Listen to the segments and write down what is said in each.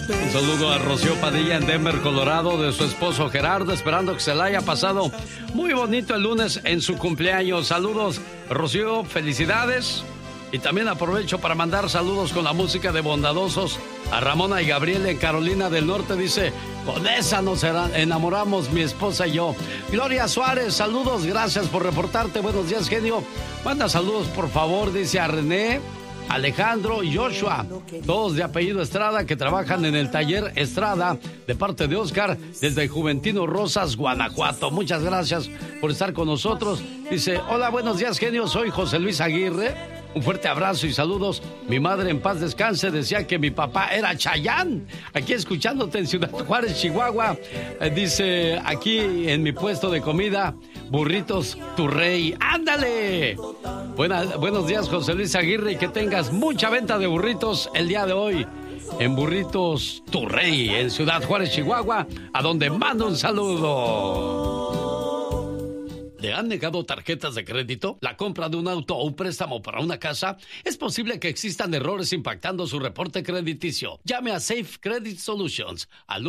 Un saludo a Rocío Padilla en Denver, Colorado, de su esposo Gerardo, esperando que se la haya pasado muy bonito el lunes en su cumpleaños. Saludos, Rocío, felicidades. Y también aprovecho para mandar saludos con la música de Bondadosos a Ramona y Gabriel en Carolina del Norte. Dice, con esa nos enamoramos mi esposa y yo. Gloria Suárez, saludos, gracias por reportarte. Buenos días, genio. Manda saludos, por favor, dice a René, Alejandro y Joshua, todos de apellido Estrada, que trabajan en el taller Estrada, de parte de Oscar, desde Juventino Rosas, Guanajuato. Muchas gracias por estar con nosotros. Dice, hola, buenos días, genio, soy José Luis Aguirre. Un fuerte abrazo y saludos. Mi madre en paz descanse decía que mi papá era Chayán. Aquí escuchándote en Ciudad Juárez, Chihuahua. Dice, aquí en mi puesto de comida, Burritos Tu Rey. ¡Ándale! Buenos días, José Luis Aguirre, y que tengas mucha venta de burritos el día de hoy en Burritos Tu Rey, en Ciudad Juárez, Chihuahua, a donde mando un saludo. ¿Le han negado tarjetas de crédito? ¿La compra de un auto o un préstamo para una casa? Es posible que existan errores impactando su reporte crediticio. Llame a Safe Credit Solutions al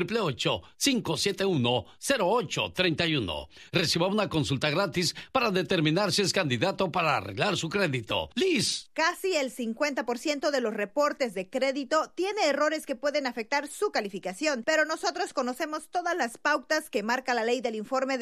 1-888-571-0831. Reciba una consulta gratis para determinar si es candidato para arreglar su crédito. Liz. Casi el 50% de los reportes de crédito tiene errores que pueden afectar su calificación, pero nosotros conocemos todas las pautas que marca la ley del informe de